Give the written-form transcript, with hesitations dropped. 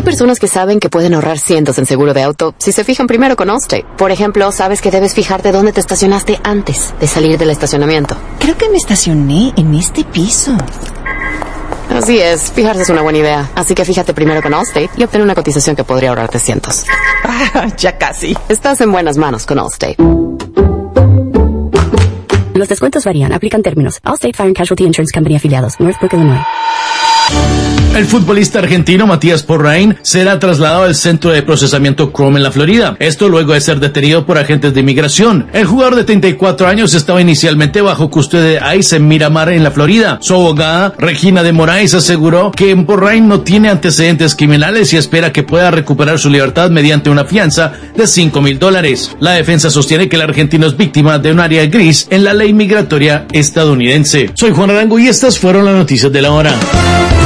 personas que saben que pueden ahorrar cientos en seguro de auto si se fijan primero con Allstate. Por ejemplo, sabes que debes fijarte dónde te estacionaste antes de salir del estacionamiento. Creo que me estacioné en este piso. Así es, fijarse es una buena idea. Así que fíjate primero con Allstate y obtén una cotización que podría ahorrarte cientos. Ya casi. Estás en buenas manos con Allstate. Los descuentos varían, aplican términos. Allstate Fire and Casualty Insurance Company afiliados, Northbrook, Illinois. El futbolista argentino Matías Porraín será trasladado al centro de procesamiento Chrome en la Florida. Esto luego de ser detenido por agentes de inmigración. El jugador de 34 años estaba inicialmente bajo custodia de ICE en Miramar, en la Florida. Su abogada, Regina de Moraes, aseguró que Porraín no tiene antecedentes criminales y espera que pueda recuperar su libertad mediante una fianza de $5,000. La defensa sostiene que el argentino es víctima de un área gris en la ley migratoria estadounidense. Soy Juan Arango y estas fueron las noticias de la hora.